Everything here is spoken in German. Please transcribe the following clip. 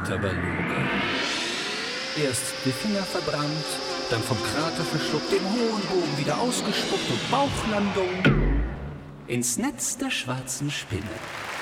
Kraterbeluga. Erst die Finger verbrannt, dann vom Krater verschluckt, den hohen Bogen wieder ausgespuckt und Bauchlandung ins Netz der schwarzen Spinne.